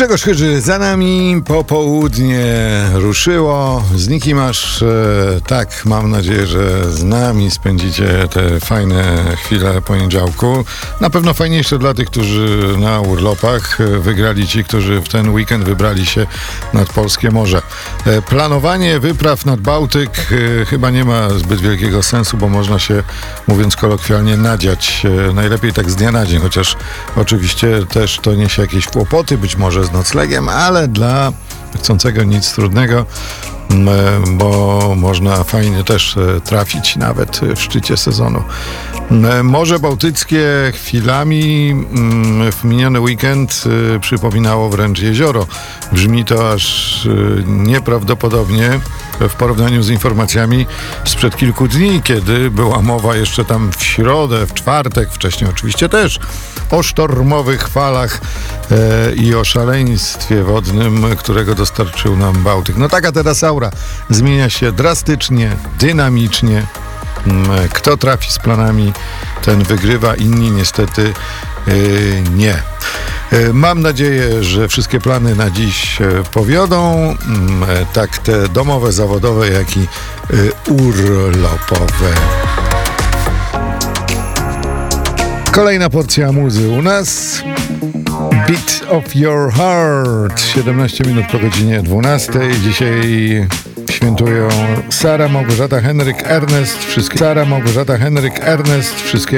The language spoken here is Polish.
Grzegorz Chyży za nami, popołudnie ruszyło, z nikim aż tak, mam nadzieję, że z nami spędzicie te fajne chwile poniedziałku. Na pewno fajniejsze dla tych, którzy na urlopach, wygrali ci, którzy w ten weekend wybrali się nad polskie morze. Planowanie wypraw nad Bałtyk chyba nie ma zbyt wielkiego sensu, bo można się, mówiąc kolokwialnie, nadziać. Najlepiej tak z dnia na dzień, chociaż oczywiście też to niesie jakieś kłopoty, być może z noclegiem, ale dla chcącego nic trudnego, bo można fajnie też trafić nawet w szczycie sezonu. Morze Bałtyckie chwilami w miniony weekend przypominało wręcz jezioro. Brzmi to aż nieprawdopodobnie w porównaniu z informacjami sprzed kilku dni, kiedy była mowa jeszcze tam w środę, w czwartek, wcześniej oczywiście też, o sztormowych falach i o szaleństwie wodnym, którego dostarczył nam Bałtyk. No taka teraz aura zmienia się drastycznie, dynamicznie. Kto trafi z planami, ten wygrywa, inni niestety nie. Mam nadzieję, że wszystkie plany na dziś powiodą, tak te domowe, zawodowe, jak i urlopowe. Kolejna porcja muzy u nas. Beat of Your Heart. 17 minut po godzinie 12. Dzisiaj świętują Sara, Małgorzata, Henryk, Ernest. Wszystkie. Sara, Małgorzata, Henryk, Ernest. Wszystkie.